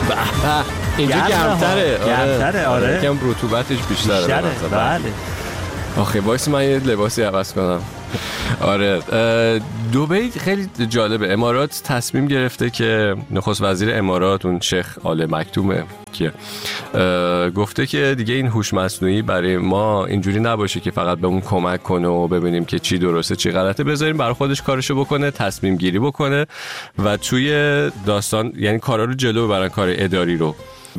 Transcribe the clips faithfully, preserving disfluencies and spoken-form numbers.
اینجا گرمتره. گرمتره آره. یکم رطوبتش بیشتره. بیشتره بله. آخه وایس من یه لباسی عوض کنم. آره دبی خیلی جالبه. امارات تصمیم گرفته که نخست وزیر امارات اون شیخ آل مکتومه که گفته که دیگه این هوش مصنوعی برای ما اینجوری نباشه که فقط به اون کمک کنه و ببینیم که چی درسته چی غلطه، بذاریم برای خودش کارشو بکنه، تصمیم گیری بکنه و توی داستان یعنی کارا رو جلو ببرن، کار اداری رو.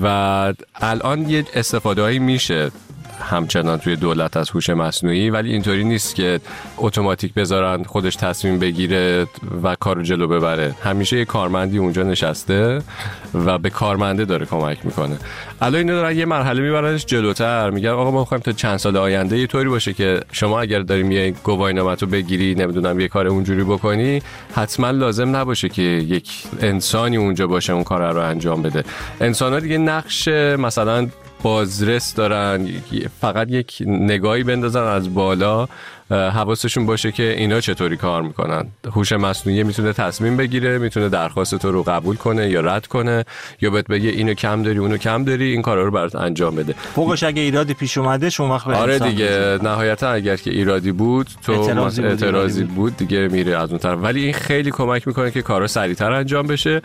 و الان یه استفاده‌ای میشه همچنان توی دولت از هوش مصنوعی، ولی اینطوری نیست که اتوماتیک بذارن خودش تصمیم بگیره و کارو جلو ببره. همیشه یه کارمندی اونجا نشسته و به کارمنده داره کمک میکنه. الان اینا دارن یه مرحله میبرنش جلوتر، میگن آقا ما میخوایم تا چند سال آینده یه طوری باشه که شما اگر داریم یه گواهینامه‌تو بگیری، نمیدونم یه کار اونجوری بکنی، حتما لازم نباشه که یک انسانی اونجا باشه اون کار رو انجام بده. انسان‌ها دیگه نقش مثلا بازرس دارن، فقط یک نگاهی بندازن از بالا، حواسشون باشه که اینا چطوری کار میکنن. هوش مصنوعی میتونه تصمیم بگیره، میتونه درخواست تو رو قبول کنه یا رد کنه، یا بهت بگه اینو کم داری اونو کم داری، این کارا رو برات انجام بده. فوقش اگه ایرادی پیش اومده شما وقت آره دیگه نهایتا اگر که ایرادی بود تو اعتراضی, بود, اعتراضی بود دیگه میره از اون طرف. ولی این خیلی کمک میکنه که کارا سریعتر انجام بشه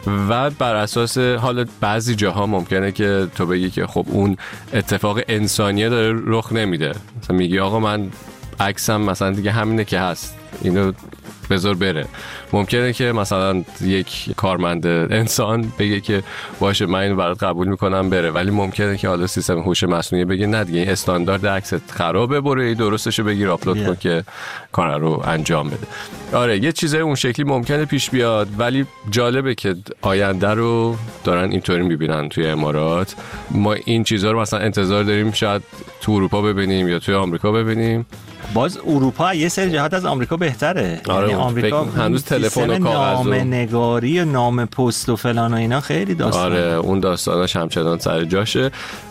و بر اساس حالا بعضی جاها ممکنه که تو بگی که خب اون اتفاق انسانیه داره رخ نمیده، مثلا میگی آقا من عکسم مثلا دیگه همینه که هست، اینو بذار بره. ممکنه که مثلا یک کارمند انسان بگه که باشه من اینو برات قبول میکنم بره، ولی ممکنه که حالا سیستم هوش مصنوعی بگه نه دیگه این استاندارد عکست خرابه، برو این درستشو بگیر آپلود کن که کار رو انجام بده. آره یه چیزای اون شکلی ممکنه پیش بیاد، ولی جالبه که آینده رو دارن اینطوری میبینن توی امارات. ما این چیزا رو مثلا انتظار داریم شاید تو اروپا ببینیم یا توی آمریکا ببینیم. باز اروپا یه سری جهات از آمریکا بهتره. آره یعنی آمریکا هنوز تلفن و کاغذ و نامه‌نگاری و نام پست و فلان و اینا خیلی داستان. آره اون داستاناش همچنان سر جاشه.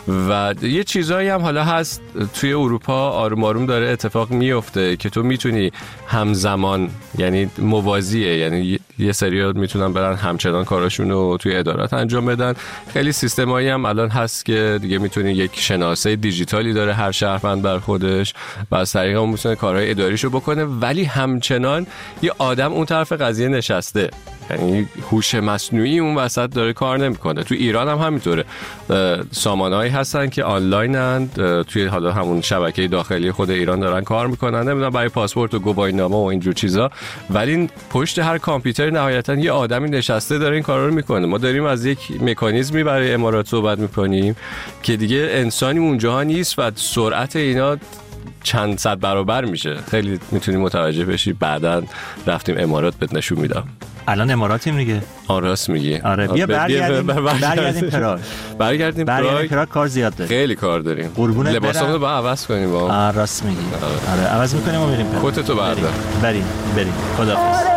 و یه چیزایی هم حالا هست توی اروپا آروم آروم داره اتفاق میفته که تو میتونی همزمان، یعنی موازیه، یعنی یه سری‌ها میتونن برن همچنان کاراشون رو توی ادارات انجام بدن. خیلی سیستمایی هم الان هست که دیگه میتونی یک شناسه دیجیتالی داره هر شهروند بر خودش و از طریق اون میتونه کارهای اداریشو بکنه، ولی همچنان یه آدم اون طرف قضیه نشسته، یعنی هوش مصنوعی اون وسط داره کار نمیکنه. تو ایران هم همینطوره، سامانه‌ای هستن که آنلاینن توی حالا همون شبکه داخلی خود ایران دارن کار میکنن، نمیدونم برای پاسپورت و گواهینامه و اینجور چیزا، ولی پشت هر کامپیوتر نهایتا یه آدمی نشسته داره این کارا رو میکنه. ما داریم از یک مکانیزمی برای امارات صحبت میکنیم که دیگه انسانی اونجاها نیست و سرعت اینا چند صد برابر میشه. خیلی میتونی متوجه بشی. بعداً رفتیم امارات بهت نشون میدم. الان اماراتیم دیگه. آره راست میگی. آره بیا برگردیم برگردیم پراگ. برگردیم پراگ. پراگ کار زیاد داریم. خیلی کار داریم. لباسامون رو با عوض کنیم با. آره راست میگی. آره عوض میکنیم و میریم پراگ. کتتو بردار. بریم بریم. خداحافظ.